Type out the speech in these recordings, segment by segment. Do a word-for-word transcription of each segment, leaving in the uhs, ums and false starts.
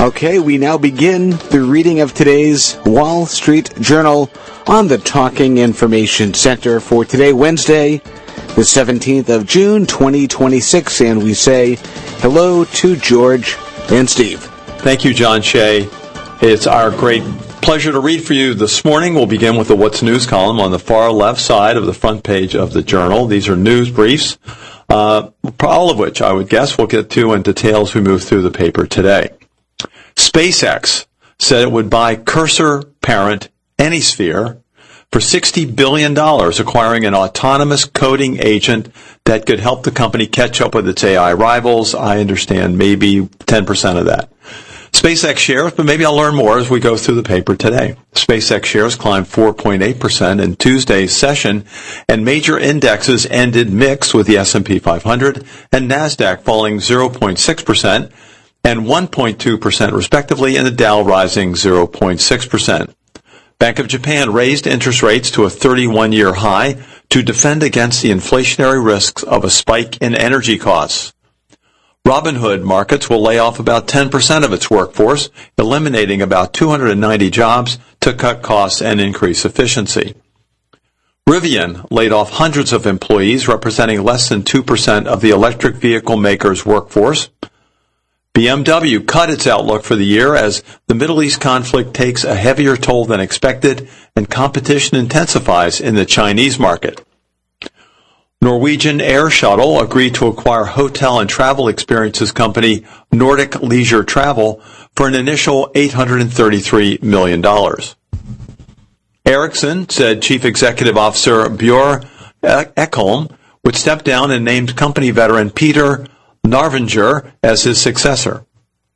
Okay, we now begin the reading of today's Wall Street Journal on the Talking Information Center for today, Wednesday, the seventeenth of June, twenty twenty-six, and we say hello to George and Steve. Thank you, John Shea. It's our great pleasure to read for you this morning. We'll begin with the What's News column on the far left side of the front page of the Journal. These are news briefs, uh, all of which I would guess we'll get to in detail as we move through the paper today. SpaceX said it would buy Cursor parent Anysphere for sixty billion dollars, acquiring an autonomous coding agent that could help the company catch up with its A I rivals. I understand maybe ten percent of that. SpaceX shares, but maybe I'll learn more as we go through the paper today. SpaceX shares climbed four point eight percent in Tuesday's session, and major indexes ended mixed, with the S and P five hundred and NASDAQ falling zero point six percent and one point two percent respectively, and the Dow rising zero point six percent. Bank of Japan raised interest rates to a thirty-one-year high to defend against the inflationary risks of a spike in energy costs. Robinhood Markets will lay off about ten percent of its workforce, eliminating about two hundred ninety jobs to cut costs and increase efficiency. Rivian laid off hundreds of employees, representing less than two percent of the electric vehicle maker's workforce. B M W cut its outlook for the year as the Middle East conflict takes a heavier toll than expected and competition intensifies in the Chinese market. Norwegian Air Shuttle agreed to acquire hotel and travel experiences company Nordic Leisure Travel for an initial eight hundred thirty-three million dollars. Ericsson said Chief Executive Officer Björn Ekholm would step down and named company veteran Peter Narvinger as his successor.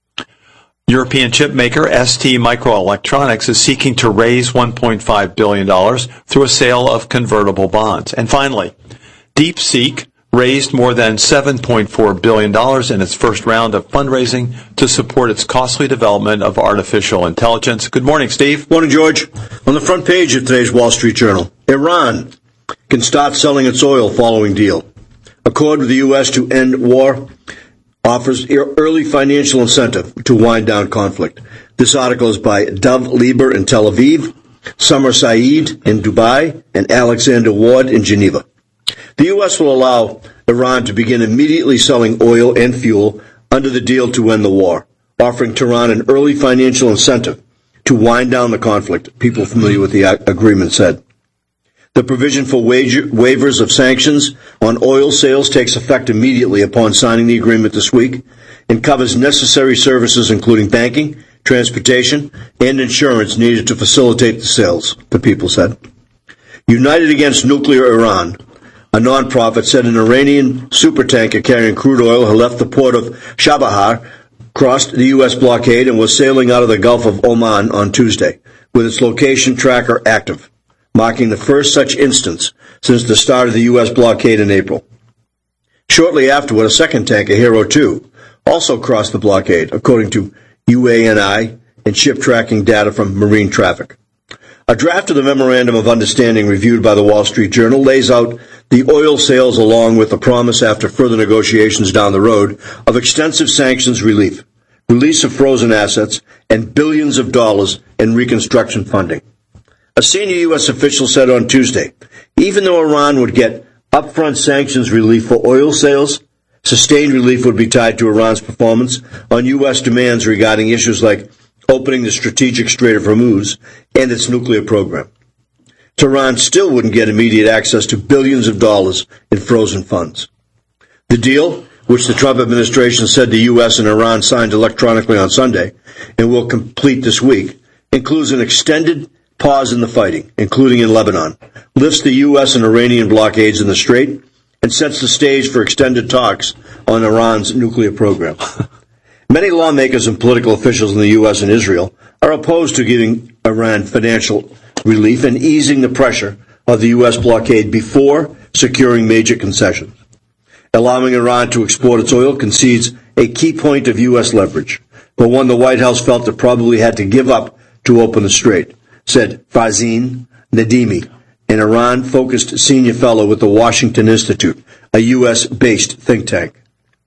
European chip maker S T Microelectronics is seeking to raise one point five billion dollars through a sale of convertible bonds. And finally, DeepSeek raised more than seven point four billion dollars in its first round of fundraising to support its costly development of artificial intelligence. Good morning, Steve. Morning, George. On the front page of today's Wall Street Journal, Iran can start selling its oil following deal. Accord with the U S to end war offers early financial incentive to wind down conflict. This article is by Dov Lieber in Tel Aviv, Summer Saeed in Dubai, and Alexander Ward in Geneva. The U S will allow Iran to begin immediately selling oil and fuel under the deal to end the war, offering Tehran an early financial incentive to wind down the conflict, people familiar with the agreement said. The provision for wager, waivers of sanctions on oil sales takes effect immediately upon signing the agreement this week and covers necessary services including banking, transportation, and insurance needed to facilitate the sales, the people said. United Against Nuclear Iran, a non-profit, said an Iranian supertanker carrying crude oil had left the port of Chabahar, crossed the U S blockade, and was sailing out of the Gulf of Oman on Tuesday, with its location tracker active, marking the first such instance since the start of the U S blockade in April. Shortly afterward, a second tanker, Hero two, also crossed the blockade, according to U A N I and ship tracking data from marine traffic. A draft of the Memorandum of Understanding reviewed by the Wall Street Journal lays out the oil sales along with the promise after further negotiations down the road of extensive sanctions relief, release of frozen assets, and billions of dollars in reconstruction funding. A senior U S official said on Tuesday, even though Iran would get upfront sanctions relief for oil sales, sustained relief would be tied to Iran's performance on U S demands regarding issues like opening the strategic Strait of Hormuz and its nuclear program. Tehran still wouldn't get immediate access to billions of dollars in frozen funds. The deal, which the Trump administration said the U S and Iran signed electronically on Sunday and will complete this week, includes an extended pause in the fighting, including in Lebanon, lifts the U S and Iranian blockades in the Strait, and sets the stage for extended talks on Iran's nuclear program. Many lawmakers and political officials in the U S and Israel are opposed to giving Iran financial relief and easing the pressure of the U S blockade before securing major concessions. Allowing Iran to export its oil concedes a key point of U S leverage, but one the White House felt it probably had to give up to open the strait, said Fazin Nadimi, an Iran-focused senior fellow with the Washington Institute, a U S-based think tank.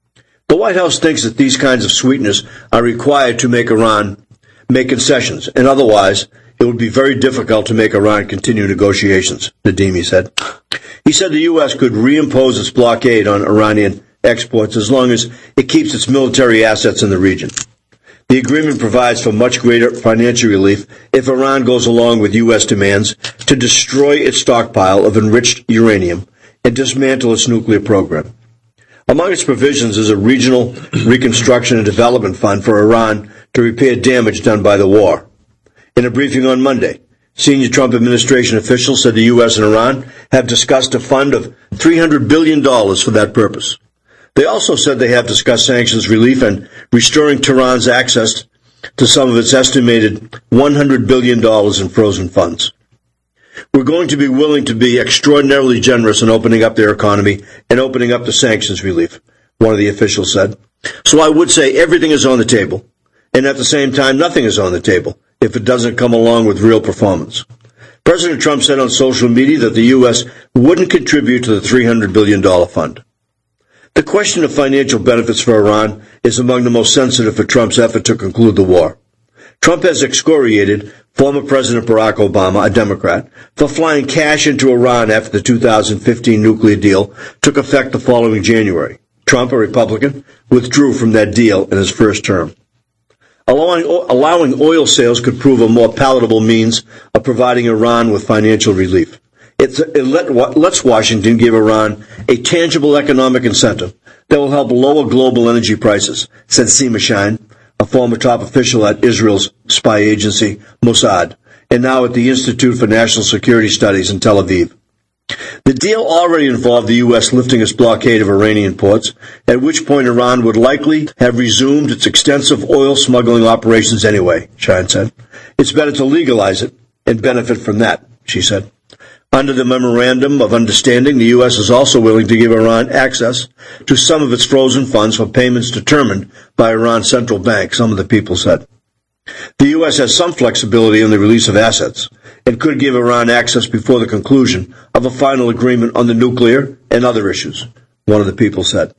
The White House thinks that these kinds of sweeteners are required to make Iran make concessions, and otherwise it would be very difficult to make Iran continue negotiations, Nadimi said. He said the U S could reimpose its blockade on Iranian exports as long as it keeps its military assets in the region. The agreement provides for much greater financial relief if Iran goes along with U S demands to destroy its stockpile of enriched uranium and dismantle its nuclear program. Among its provisions is a regional reconstruction and development fund for Iran to repair damage done by the war. In a briefing on Monday, senior Trump administration officials said the U S and Iran have discussed a fund of three hundred billion dollars for that purpose. They also said they have discussed sanctions relief and restoring Tehran's access to some of its estimated one hundred billion dollars in frozen funds. We're going to be willing to be extraordinarily generous in opening up their economy and opening up the sanctions relief, one of the officials said. So I would say everything is on the table, and at the same time, nothing is on the table if it doesn't come along with real performance. President Trump said on social media that the U S wouldn't contribute to the three hundred billion dollars fund. The question of financial benefits for Iran is among the most sensitive for Trump's effort to conclude the war. Trump has excoriated former President Barack Obama, a Democrat, for flying cash into Iran after the two thousand fifteen nuclear deal took effect the following January. Trump, a Republican, withdrew from that deal in his first term. Allowing, allowing oil sales could prove a more palatable means of providing Iran with financial relief. It's, it let, lets Washington give Iran a tangible economic incentive that will help lower global energy prices, said Seema Shine, a former top official at Israel's spy agency, Mossad, and now at the Institute for National Security Studies in Tel Aviv. The deal already involved the U S lifting its blockade of Iranian ports, at which point Iran would likely have resumed its extensive oil smuggling operations anyway, Shine said. It's better to legalize it and benefit from that, she said. Under the Memorandum of Understanding, the U S is also willing to give Iran access to some of its frozen funds for payments determined by Iran's central bank, some of the people said. The U S has some flexibility in the release of assets and could give Iran access before the conclusion of a final agreement on the nuclear and other issues, one of the people said.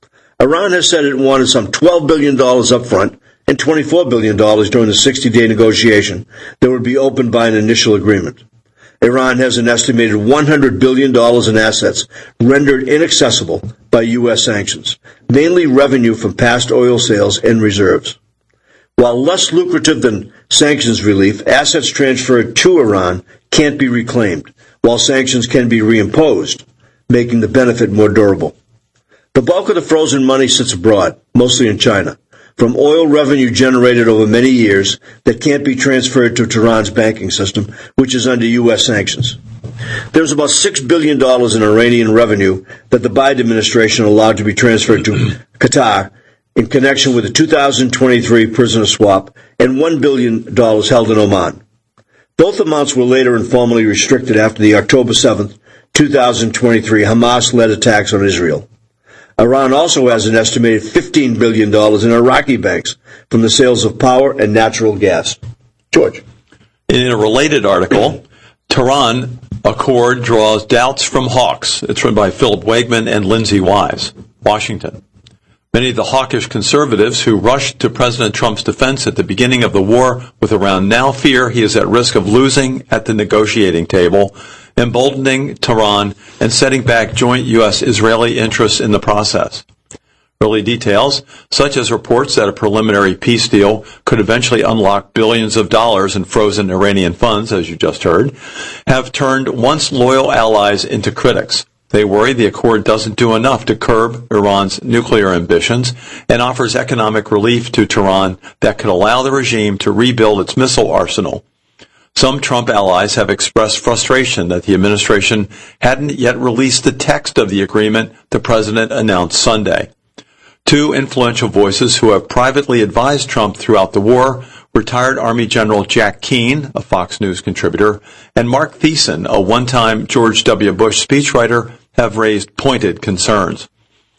Iran has said it wanted some twelve billion dollars up front and twenty-four billion dollars during the sixty-day negotiation that would be opened by an initial agreement. Iran has an estimated one hundred billion dollars in assets rendered inaccessible by U S sanctions, mainly revenue from past oil sales and reserves. While less lucrative than sanctions relief, assets transferred to Iran can't be reclaimed, while sanctions can be reimposed, making the benefit more durable. The bulk of the frozen money sits abroad, mostly in China, from oil revenue generated over many years that can't be transferred to Tehran's banking system, which is under U S sanctions. There's about six billion dollars in Iranian revenue that the Biden administration allowed to be transferred to Qatar in connection with the two thousand twenty-three prisoner swap and one billion dollars held in Oman. Both amounts were later informally restricted after the October seventh, two thousand twenty-three Hamas-led attacks on Israel. Iran also has an estimated fifteen billion dollars in Iraqi banks from the sales of power and natural gas. George. In a related article, Tehran Accord draws doubts from hawks. It's written by Philip Wegman and Lindsay Wise, Washington. Many of the hawkish conservatives who rushed to President Trump's defense at the beginning of the war with Iran now fear he is at risk of losing at the negotiating table, emboldening Tehran and setting back joint U S-Israeli interests in the process. Early details, such as reports that a preliminary peace deal could eventually unlock billions of dollars in frozen Iranian funds, as you just heard, have turned once loyal allies into critics. They worry the accord doesn't do enough to curb Iran's nuclear ambitions and offers economic relief to Tehran that could allow the regime to rebuild its missile arsenal. Some Trump allies have expressed frustration that the administration hadn't yet released the text of the agreement the president announced Sunday. Two influential voices who have privately advised Trump throughout the war, retired Army General Jack Keane, a Fox News contributor, and Mark Thiessen, a one-time George W. Bush speechwriter, have raised pointed concerns.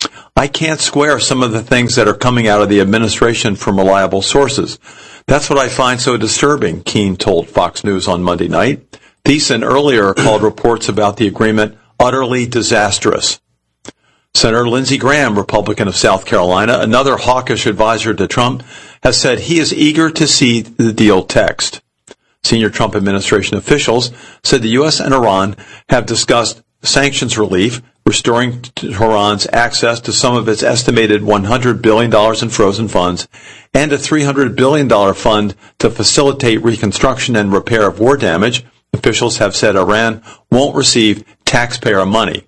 I can't square some of the things that are coming out of the administration from reliable sources. That's what I find so disturbing, Keane told Fox News on Monday night. Thiessen earlier called reports about the agreement utterly disastrous. Senator Lindsey Graham, Republican of South Carolina, another hawkish advisor to Trump, has said he is eager to see the deal text. Senior Trump administration officials said the U S and Iran have discussed sanctions relief, restoring Tehran's access to some of its estimated one hundred billion dollars in frozen funds, and a three hundred billion dollars fund to facilitate reconstruction and repair of war damage. Officials have said Iran won't receive taxpayer money.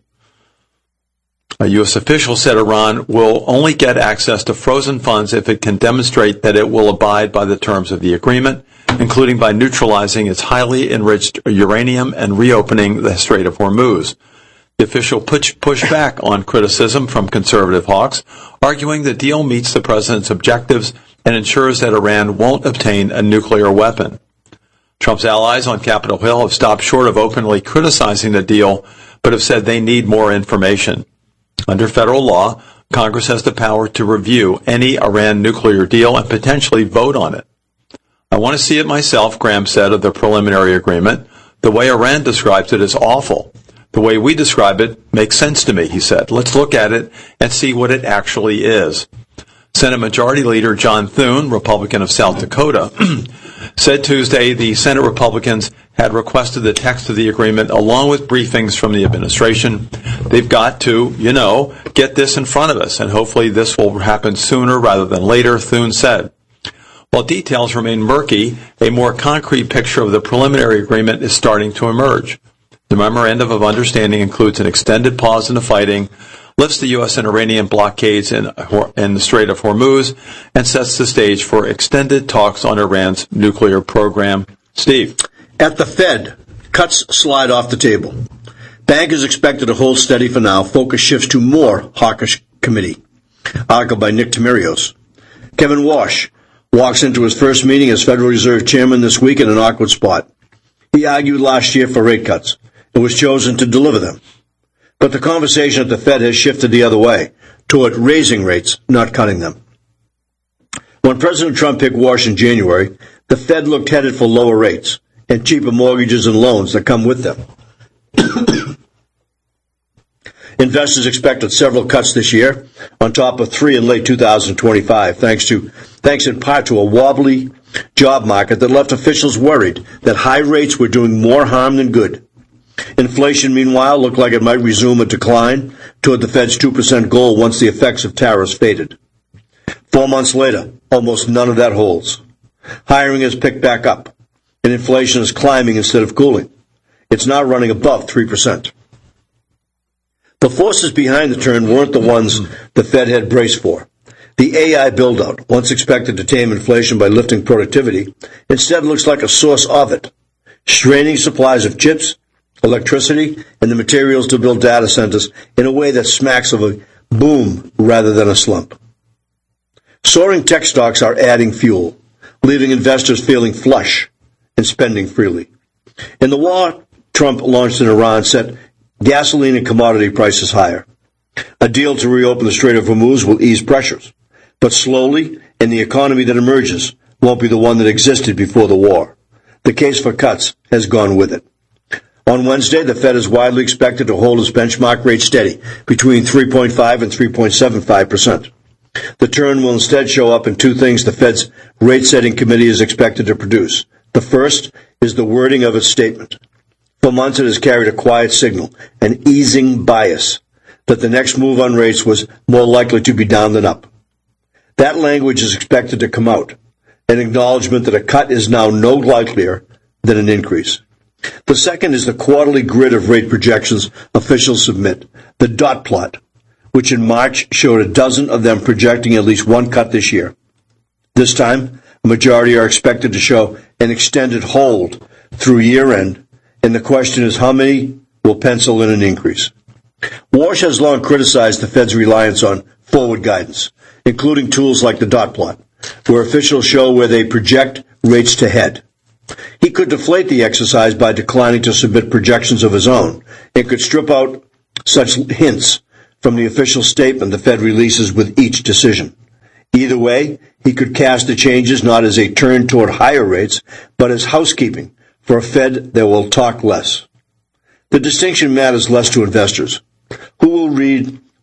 A U S official said Iran will only get access to frozen funds if it can demonstrate that it will abide by the terms of the agreement, including by neutralizing its highly enriched uranium and reopening the Strait of Hormuz. The official push, pushed back on criticism from conservative hawks, arguing the deal meets the president's objectives and ensures that Iran won't obtain a nuclear weapon. Trump's allies on Capitol Hill have stopped short of openly criticizing the deal, but have said they need more information. Under federal law, Congress has the power to review any Iran nuclear deal and potentially vote on it. I want to see it myself, Graham said of the preliminary agreement. The way Iran describes it is awful. The way we describe it makes sense to me, he said. Let's look at it and see what it actually is. Senate Majority Leader John Thune, Republican of South Dakota, said Tuesday the Senate Republicans had requested the text of the agreement along with briefings from the administration. They've got to, you know, get this in front of us, and hopefully this will happen sooner rather than later, Thune said. While details remain murky, a more concrete picture of the preliminary agreement is starting to emerge. The memorandum of understanding includes an extended pause in the fighting, lifts the U S and Iranian blockades in, in the Strait of Hormuz, and sets the stage for extended talks on Iran's nuclear program. Steve. At the Fed, cuts slide off the table. Bankers expected to hold steady for now. Focus shifts to more hawkish committee. Article by Nick Timirios. Kevin Walsh walks into his first meeting as Federal Reserve Chairman this week in an awkward spot. He argued last year for rate cuts and was chosen to deliver them. But the conversation at the Fed has shifted the other way, toward raising rates, not cutting them. When President Trump picked Walsh in January, the Fed looked headed for lower rates and cheaper mortgages and loans that come with them. Investors expected several cuts this year, on top of three in late two thousand twenty-five, thanks to thanks in part to a wobbly job market that left officials worried that high rates were doing more harm than good. Inflation, meanwhile, looked like it might resume a decline toward the Fed's two percent goal once the effects of tariffs faded. Four months later, almost none of that holds. Hiring has picked back up, and inflation is climbing instead of cooling. It's now running above three percent. The forces behind the turn weren't the ones the Fed had braced for. The A I build-out, once expected to tame inflation by lifting productivity, instead looks like a source of it, straining supplies of chips, electricity, and the materials to build data centers in a way that smacks of a boom rather than a slump. Soaring tech stocks are adding fuel, leaving investors feeling flush and spending freely. And the war Trump launched in Iran set gasoline and commodity prices higher. A deal to reopen the Strait of Hormuz will ease pressures, but slowly, and the economy that emerges won't be the one that existed before the war. The case for cuts has gone with it. On Wednesday, the Fed is widely expected to hold its benchmark rate steady between three point five and three point seven five percent. The turn will instead show up in two things the Fed's rate-setting committee is expected to produce. The first is the wording of its statement. For months, it has carried a quiet signal, an easing bias, that the next move on rates was more likely to be down than up. That language is expected to come out, an acknowledgement that a cut is now no likelier than an increase. The second is the quarterly grid of rate projections officials submit, the dot plot, which in March showed a dozen of them projecting at least one cut this year. This time, a majority are expected to show an extended hold through year-end, and the question is how many will pencil in an increase. Walsh has long criticized the Fed's reliance on forward guidance, including tools like the dot plot, where officials show where they project rates to head. He could deflate the exercise by declining to submit projections of his own, and could strip out such hints from the official statement the Fed releases with each decision. Either way, he could cast the changes not as a turn toward higher rates, but as housekeeping for a Fed that will talk less. The distinction matters less to investors, who will read the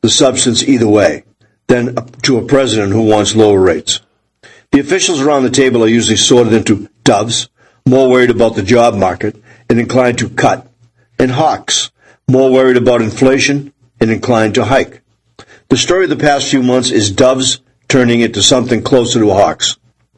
the substance either way than to a president who wants lower rates. The officials around the table are usually sorted into doves, more worried about the job market and inclined to cut, and hawks, more worried about inflation and inclined to hike. The story of the past few months is doves turning into something closer to hawks.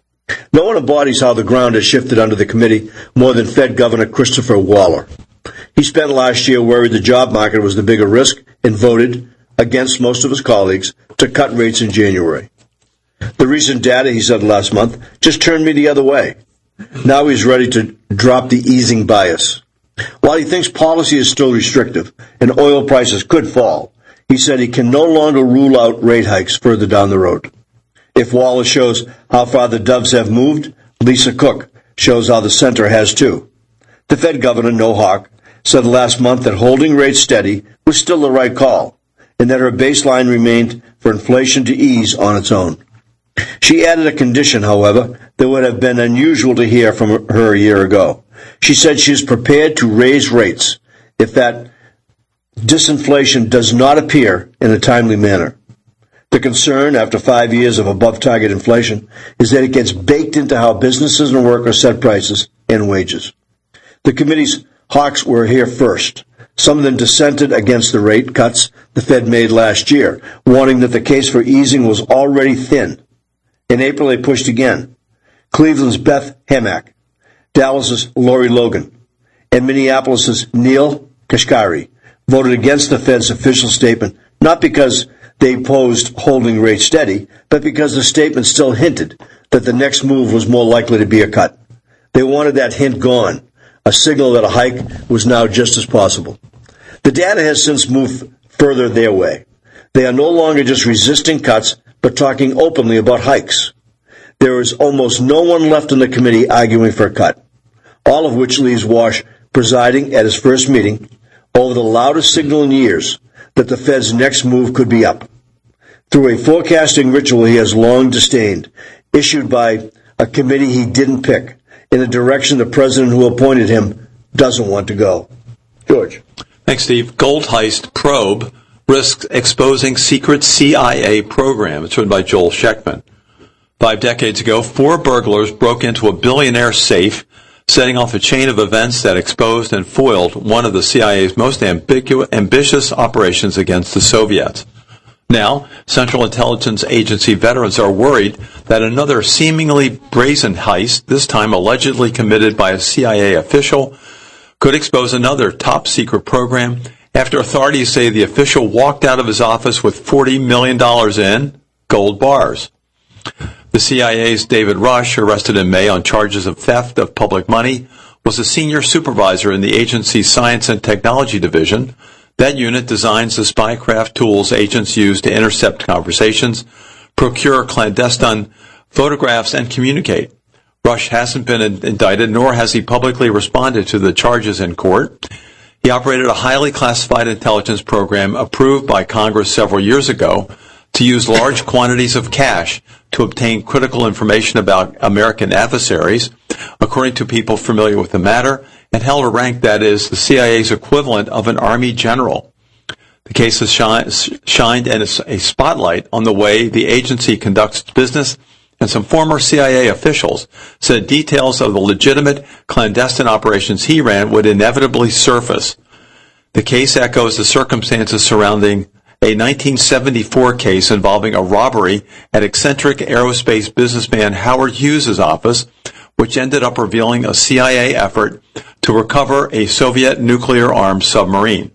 No one embodies how the ground has shifted under the committee more than Fed Governor Christopher Waller. He spent last year worried the job market was the bigger risk and voted, against most of his colleagues, to cut rates in January. The recent data, he said last month, just turned me the other way. Now he's ready to drop the easing bias. While he thinks policy is still restrictive and oil prices could fall, he said he can no longer rule out rate hikes further down the road. If Waller shows how far the doves have moved, Lisa Cook shows how the center has too. The Fed governor, no hawk, said last month that holding rates steady was still the right call, and that her baseline remained for inflation to ease on its own. She added a condition, however, that would have been unusual to hear from her a year ago. She said she is prepared to raise rates if that disinflation does not appear in a timely manner. The concern, after five years of above-target inflation, is that it gets baked into how businesses and workers set prices and wages. The committee's hawks were here first. Some of them dissented against the rate cuts the Fed made last year, warning that the case for easing was already thin. In April, they pushed again. Cleveland's Beth Hamack, Dallas's Lori Logan, and Minneapolis's Neil Kashkari voted against the Fed's official statement, not because they opposed holding rates steady, but because the statement still hinted that the next move was more likely to be a cut. They wanted that hint gone, a signal that a hike was now just as possible. The data has since moved further their way. They are no longer just resisting cuts, but talking openly about hikes. There is almost no one left in the committee arguing for a cut, all of which leaves Wash presiding at his first meeting over the loudest signal in years that the Fed's next move could be up. Through a forecasting ritual he has long disdained, issued by a committee he didn't pick, in a direction the president who appointed him doesn't want to go. George. Thanks, Steve. Gold Heist Probe risks exposing secret C I A program. It's written by Joel Sheckman. Five decades ago, four burglars broke into a billionaire's safe, setting off a chain of events that exposed and foiled one of the C I A's most ambigu- ambitious operations against the Soviets. Now, Central Intelligence Agency veterans are worried that another seemingly brazen heist, this time allegedly committed by a C I A official, could expose another top-secret program after authorities say the official walked out of his office with forty million dollars in gold bars. The C I A's David Rush, arrested in May on charges of theft of public money, was a senior supervisor in the agency's Science and Technology Division. That unit designs the spycraft tools agents use to intercept conversations, procure clandestine photographs, and communicate. Rush hasn't been indicted, nor has he publicly responded to the charges in court. He operated a highly classified intelligence program approved by Congress several years ago to use large quantities of cash to obtain critical information about American adversaries, according to people familiar with the matter, and held a rank that is the C I A's equivalent of an Army general. The case has shined a spotlight on the way the agency conducts its business, and some former C I A officials said details of the legitimate clandestine operations he ran would inevitably surface. The case echoes the circumstances surrounding a nineteen seventy-four case involving a robbery at eccentric aerospace businessman Howard Hughes' office, which ended up revealing a C I A effort to recover a Soviet nuclear-armed submarine.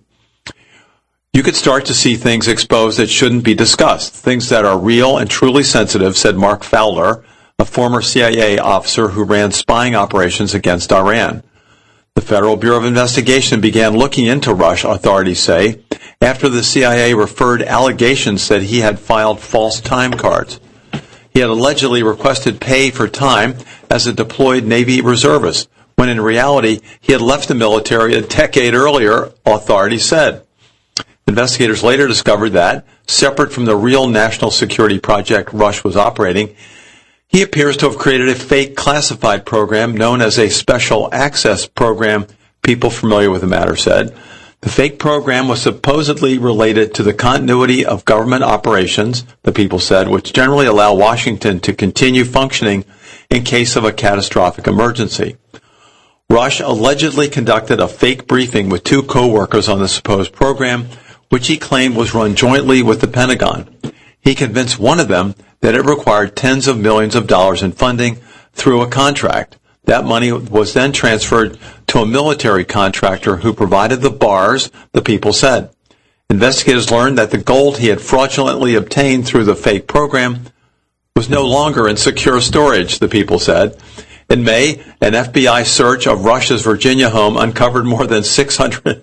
You could start to see things exposed that shouldn't be discussed, things that are real and truly sensitive, said Mark Fowler, a former C I A officer who ran spying operations against Iran. The Federal Bureau of Investigation began looking into Rush, authorities say, after the C I A referred allegations that he had filed false time cards. He had allegedly requested pay for time as a deployed Navy reservist, when in reality he had left the military a decade earlier, authorities said. Investigators later discovered that, separate from the real national security project Rush was operating, he appears to have created a fake classified program known as a Special Access Program, people familiar with the matter said. The fake program was supposedly related to the continuity of government operations, the people said, which generally allow Washington to continue functioning in case of a catastrophic emergency. Rush allegedly conducted a fake briefing with two co-workers on the supposed program, which he claimed was run jointly with the Pentagon. He convinced one of them that it required tens of millions of dollars in funding through a contract. That money was then transferred to a military contractor who provided the bars, the people said. Investigators learned that the gold he had fraudulently obtained through the fake program was no longer in secure storage, the people said. In May, an F B I search of Rush's Virginia home uncovered more than six hundred,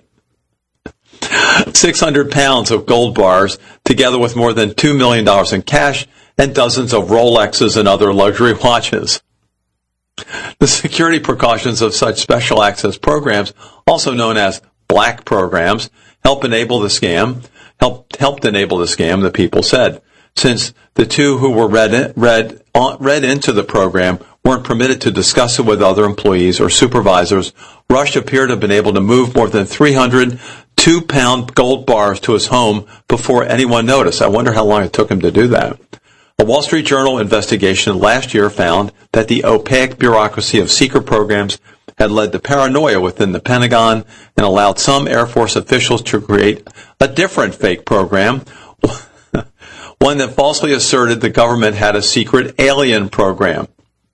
six hundred pounds of gold bars, together with more than two million dollars in cash and dozens of Rolexes and other luxury watches. The security precautions of such special access programs, also known as black programs, help enable the scam, helped, helped enable the scam, the people said. Since the two who were read, read, read into the program weren't permitted to discuss it with other employees or supervisors, Rush appeared to have been able to move more than three hundred two-pound gold bars to his home before anyone noticed. I wonder how long it took him to do that. A Wall Street Journal investigation last year found that the opaque bureaucracy of secret programs had led to paranoia within the Pentagon and allowed some Air Force officials to create a different fake program, one that falsely asserted the government had a secret alien program.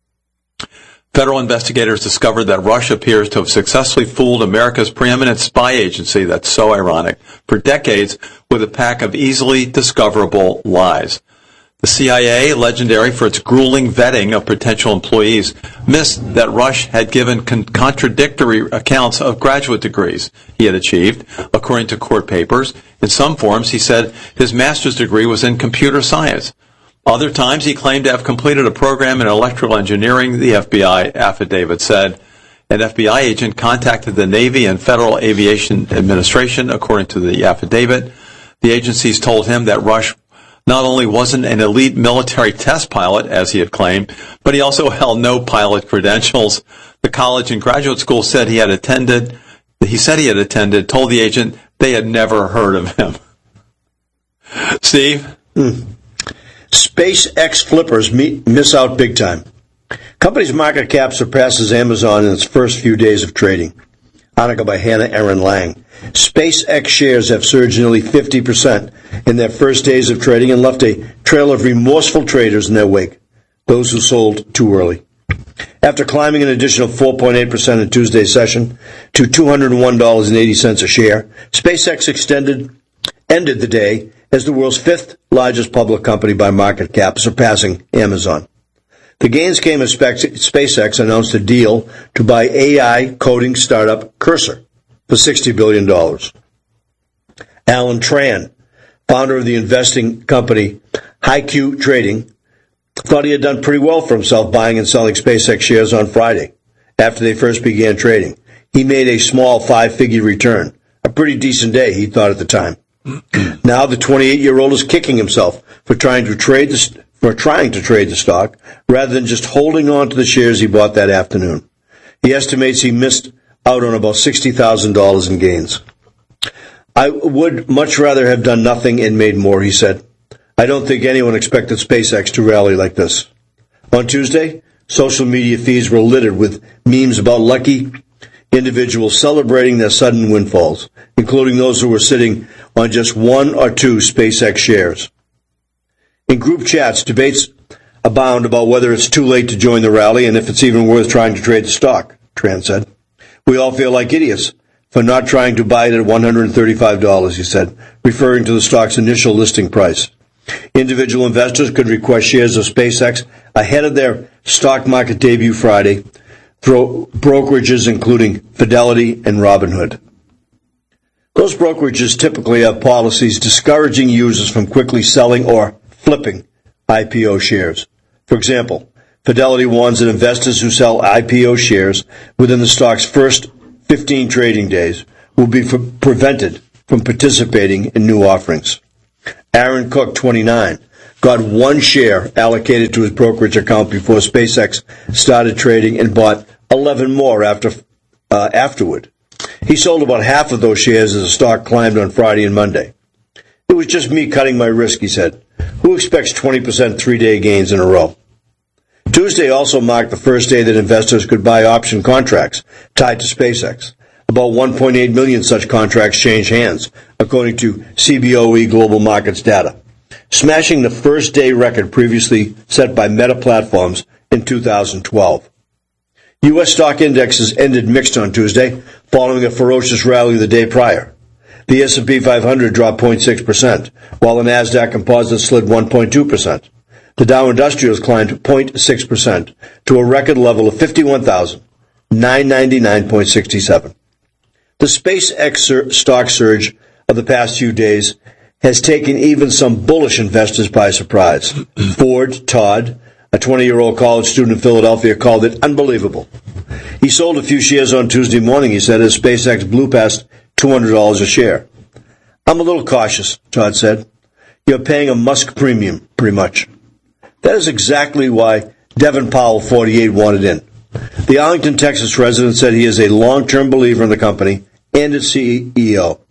Federal investigators discovered that Rush appears to have successfully fooled America's preeminent spy agency, that's so ironic, for decades with a pack of easily discoverable lies. The C I A, legendary for its grueling vetting of potential employees, missed that Rush had given con- contradictory accounts of graduate degrees he had achieved, according to court papers. In some forms, he said his master's degree was in computer science. Other times, he claimed to have completed a program in electrical engineering, the F B I affidavit said. An F B I agent contacted the Navy and Federal Aviation Administration, according to the affidavit. The agencies told him that Rush not only wasn't an elite military test pilot, as he had claimed, but he also held no pilot credentials. The college and graduate school said he had attended, he said he had attended, told the agent they had never heard of him. Steve? Mm. SpaceX flippers meet, miss out big time. Company's market cap surpasses Amazon in its first few days of trading. Article by Hannah Aaron Lang. SpaceX shares have surged nearly fifty percent in their first days of trading and left a trail of remorseful traders in their wake, those who sold too early. After climbing an additional four point eight percent in Tuesday's session to two hundred one dollars and eighty cents a share, SpaceX extended, ended the day as the world's fifth largest public company by market cap, surpassing Amazon. The gains came as SpaceX announced a deal to buy A I coding startup Cursor for sixty billion dollars. Alan Tran, founder of the investing company HiQ Trading, thought he had done pretty well for himself buying and selling SpaceX shares on Friday after they first began trading. He made a small five-figure return, a pretty decent day, he thought at the time. Now the twenty-eight-year-old is kicking himself for trying to trade the for trying to trade the stock rather than just holding on to the shares he bought that afternoon. He estimates he missed out on about sixty thousand dollars in gains. I would much rather have done nothing and made more, he said. I don't think anyone expected SpaceX to rally like this. On Tuesday, social media feeds were littered with memes about lucky individuals celebrating their sudden windfalls, including those who were sitting on just one or two SpaceX shares. In group chats, debates abound about whether it's too late to join the rally and if it's even worth trying to trade the stock, Tran said. We all feel like idiots for not trying to buy it at one hundred thirty-five dollars, he said, referring to the stock's initial listing price. Individual investors could request shares of SpaceX ahead of their stock market debut Friday through brokerages including Fidelity and Robinhood. Those brokerages typically have policies discouraging users from quickly selling or flipping I P O shares. For example, Fidelity warns that investors who sell I P O shares within the stock's first fifteen trading days will be prevented from participating in new offerings. Aaron Cook, twenty-nine, got one share allocated to his brokerage account before SpaceX started trading and bought eleven more after uh, afterward. He sold about half of those shares as the stock climbed on Friday and Monday. It was just me cutting my risk, he said. Who expects twenty percent three-day gains in a row? Tuesday also marked the first day that investors could buy option contracts tied to SpaceX. About one point eight million such contracts changed hands, according to C B O E Global Markets data, smashing the first-day record previously set by Meta Platforms in two thousand twelve. U S stock indexes ended mixed on Tuesday, following a ferocious rally the day prior. The S and P five hundred dropped zero point six percent, while the NASDAQ Composite slid one point two percent. The Dow Industrials climbed zero point six percent to a record level of fifty-one thousand nine hundred ninety-nine point six seven. The SpaceX stock surge of the past few days has taken even some bullish investors by surprise. Ford Todd, a twenty-year-old college student in Philadelphia, called it unbelievable. He sold a few shares on Tuesday morning, he said, as SpaceX blew past two hundred dollars a share. I'm a little cautious, Todd said. You're paying a Musk premium, pretty much. That is exactly why Devin Powell, forty-eight, wanted in. The Arlington, Texas resident said he is a long-term believer in the company and its C E O.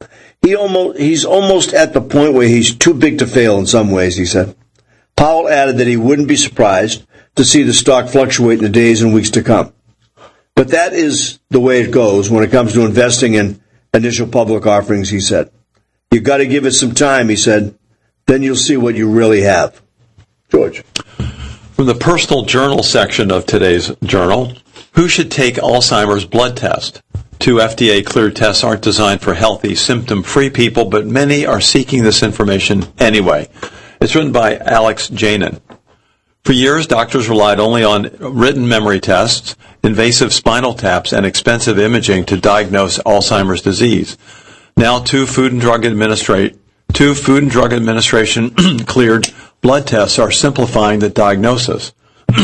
He almost, he's almost at the point where he's too big to fail in some ways, he said. Powell added that he wouldn't be surprised to see the stock fluctuate in the days and weeks to come. But that is the way it goes when it comes to investing in initial public offerings, he said. You've got to give it some time, he said. Then you'll see what you really have. George. From the personal journal section of today's journal, who should take Alzheimer's blood test? Two F D A-cleared tests aren't designed for healthy, symptom-free people, but many are seeking this information anyway. It's written by Alex Janin. For years, doctors relied only on written memory tests, invasive spinal taps, and expensive imaging to diagnose Alzheimer's disease. Now, two Food and Drug Administration, two Food and Drug Administration cleared blood tests are simplifying the diagnosis.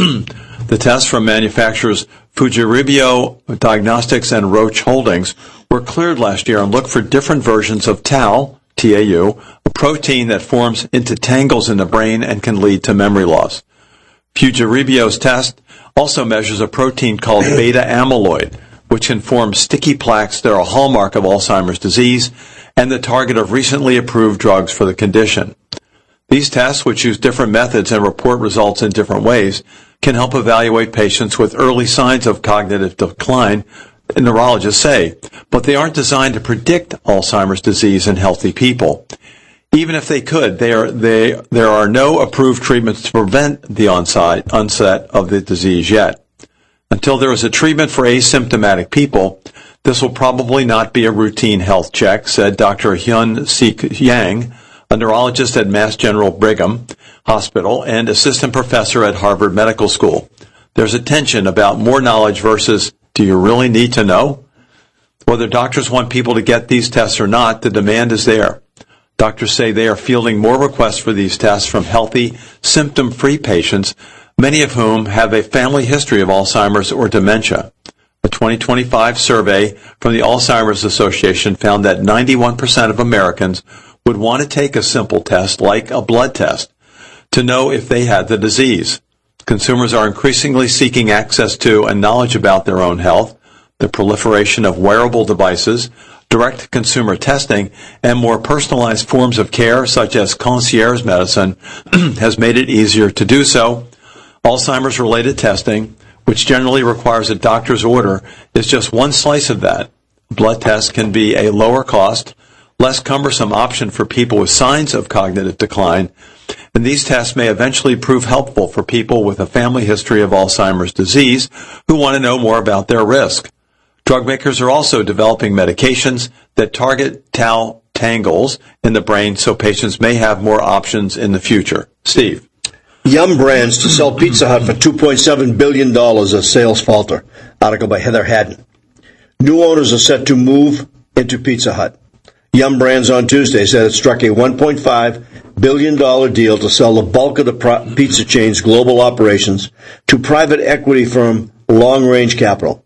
The tests from manufacturers Fujirebio Diagnostics and Roche Holdings were cleared last year and look for different versions of tau, T A U, a protein that forms into tangles in the brain and can lead to memory loss. Fujirebio's test also measures a protein called beta amyloid, which can form sticky plaques that are a hallmark of Alzheimer's disease and the target of recently approved drugs for the condition. These tests, which use different methods and report results in different ways, can help evaluate patients with early signs of cognitive decline, neurologists say, but they aren't designed to predict Alzheimer's disease in healthy people. Even if they could, they are, they, there are no approved treatments to prevent the onset, onset of the disease yet. Until there is a treatment for asymptomatic people, this will probably not be a routine health check, said Doctor Hyun-Sik Yang, a neurologist at Mass General Brigham Hospital and assistant professor at Harvard Medical School. There's a tension about more knowledge versus, do you really need to know? Whether doctors want people to get these tests or not, the demand is there. Doctors say they are fielding more requests for these tests from healthy, symptom-free patients, many of whom have a family history of Alzheimer's or dementia. A twenty twenty-five survey from the Alzheimer's Association found that ninety-one percent of Americans would want to take a simple test like a blood test to know if they had the disease. Consumers are increasingly seeking access to and knowledge about their own health. The proliferation of wearable devices, direct-to-consumer testing, and more personalized forms of care, such as concierge medicine, has made it easier to do so. Alzheimer's-related testing, which generally requires a doctor's order, is just one slice of that. Blood tests can be a lower cost, less cumbersome option for people with signs of cognitive decline, and these tests may eventually prove helpful for people with a family history of Alzheimer's disease who want to know more about their risk. Drug makers are also developing medications that target tau tangles in the brain so patients may have more options in the future. Steve. Yum Brands to sell Pizza Hut for two point seven billion dollars as sales falter. Article by Heather Haddon. New owners are set to move into Pizza Hut. Yum Brands on Tuesday said it struck a one point five billion dollars deal to sell the bulk of the pro- pizza chain's global operations to private equity firm Long Range Capital.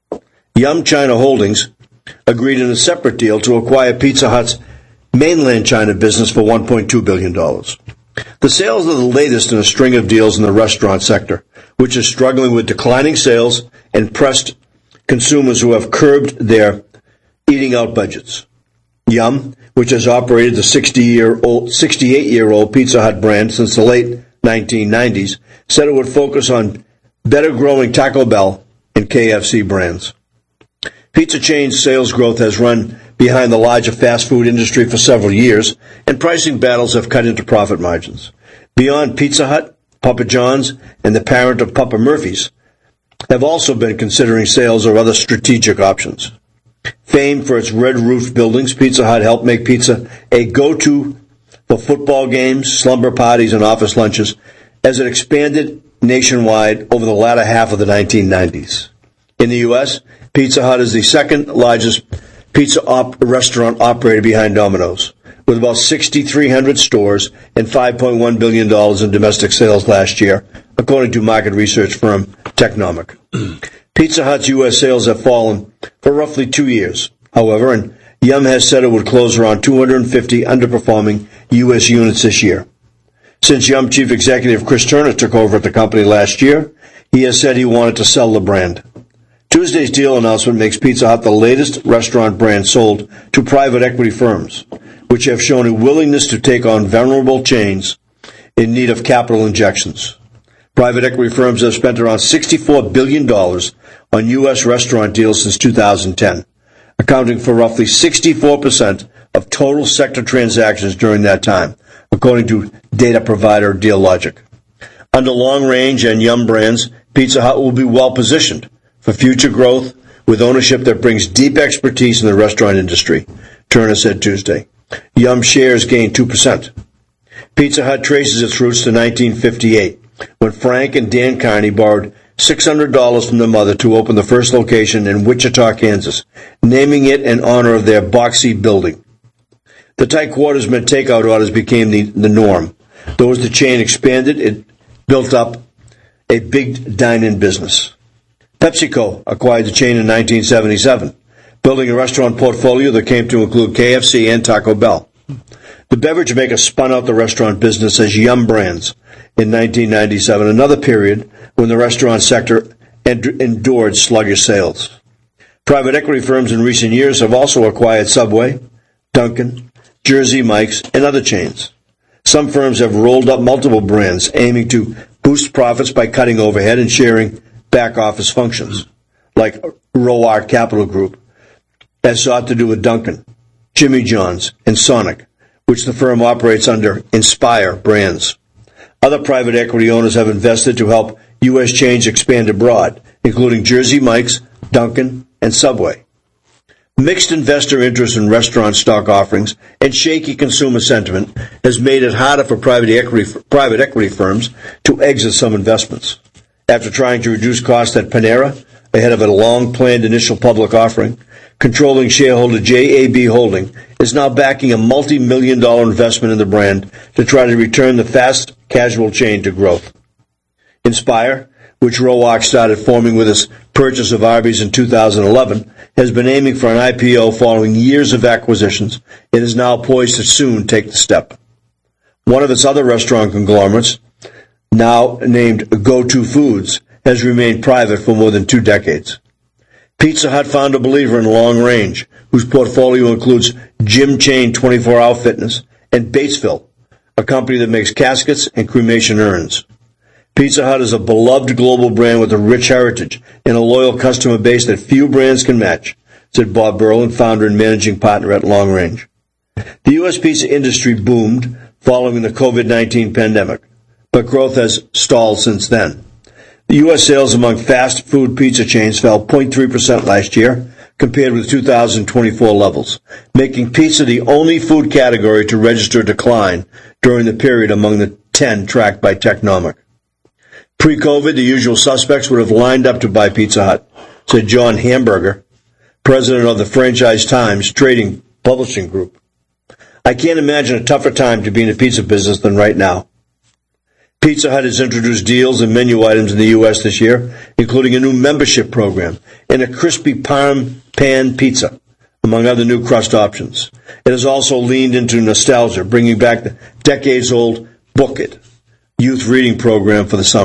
Yum China Holdings agreed in a separate deal to acquire Pizza Hut's mainland China business for one point two billion dollars. The sales are the latest in a string of deals in the restaurant sector, which is struggling with declining sales and pressed consumers who have curbed their eating out budgets. Yum, which has operated the sixty-year-old, sixty-eight-year-old Pizza Hut brand since the late nineteen nineties, said it would focus on better-growing Taco Bell and K F C brands. Pizza chain sales growth has run behind the larger fast food industry for several years, and pricing battles have cut into profit margins. Beyond Pizza Hut, Papa John's, and the parent of Papa Murphy's have also been considering sales or other strategic options. Famed for its red-roofed buildings, Pizza Hut helped make pizza a go-to for football games, slumber parties, and office lunches as it expanded nationwide over the latter half of the nineteen nineties. In the U S, Pizza Hut is the second largest pizza op- restaurant operator behind Domino's, with about six thousand three hundred stores and five point one billion dollars in domestic sales last year, according to market research firm Technomic. Pizza Hut's U S sales have fallen for roughly two years, however, and Yum has said it would close around two hundred fifty underperforming U S units this year. Since Yum chief executive Chris Turner took over at the company last year, he has said he wanted to sell the brand. Tuesday's deal announcement makes Pizza Hut the latest restaurant brand sold to private equity firms, which have shown a willingness to take on vulnerable chains in need of capital injections. Private equity firms have spent around sixty-four billion dollars on U S restaurant deals since two thousand ten, accounting for roughly sixty-four percent of total sector transactions during that time, according to data provider Dealogic. Under Long Range and Yum brands, Pizza Hut will be well positioned for future growth with ownership that brings deep expertise in the restaurant industry, Turner said Tuesday. Yum shares gained two percent. Pizza Hut traces its roots to nineteen fifty-eight, when Frank and Dan Carney borrowed six hundred dollars from their mother to open the first location in Wichita, Kansas, naming it in honor of their boxy building. The tight quarters meant takeout orders became the, the norm. Though as the chain expanded, it built up a big dine-in business. PepsiCo acquired the chain in nineteen seventy-seven, building a restaurant portfolio that came to include K F C and Taco Bell. The beverage maker spun out the restaurant business as Yum Brands in nineteen ninety-seven, another period when the restaurant sector endured sluggish sales. Private equity firms in recent years have also acquired Subway, Dunkin', Jersey Mike's, and other chains. Some firms have rolled up multiple brands, aiming to boost profits by cutting overhead and sharing back-office functions, like Roark Capital Group has sought to do with Dunkin', Jimmy John's, and Sonic, which the firm operates under Inspire brands. Other private equity owners have invested to help U S chains expand abroad, including Jersey Mike's, Dunkin', and Subway. Mixed investor interest in restaurant stock offerings and shaky consumer sentiment has made it harder for private equity, private equity firms to exit some investments. After trying to reduce costs at Panera ahead of a long-planned initial public offering, controlling shareholder J A B Holding is now backing a multi-million dollar investment in the brand to try to return the fast casual chain to growth. Inspire, which Roark started forming with its purchase of Arby's in two thousand eleven, has been aiming for an I P O following years of acquisitions and is now poised to soon take the step. One of its other restaurant conglomerates, now named Go To Foods, has remained private for more than two decades. Pizza Hut found a believer in Long Range, whose portfolio includes gym chain twenty-four hour Fitness and Batesville, a company that makes caskets and cremation urns. Pizza Hut is a beloved global brand with a rich heritage and a loyal customer base that few brands can match, said Bob Berlin, founder and managing partner at Long Range. The U S pizza industry boomed following the COVID nineteen pandemic, but growth has stalled since then. The U S sales among fast food pizza chains fell zero point three percent last year, compared with two thousand twenty-four levels, making pizza the only food category to register a decline during the period among the ten tracked by Technomic. Pre-COVID, the usual suspects would have lined up to buy Pizza Hut, said John Hamburger, president of the Franchise Times Trading Publishing Group. I can't imagine a tougher time to be in the pizza business than right now. Pizza Hut has introduced deals and menu items in the U S this year, including a new membership program and a crispy parm pan pizza, among other new crust options. It has also leaned into nostalgia, bringing back the decades-old Book It youth reading program for the summer.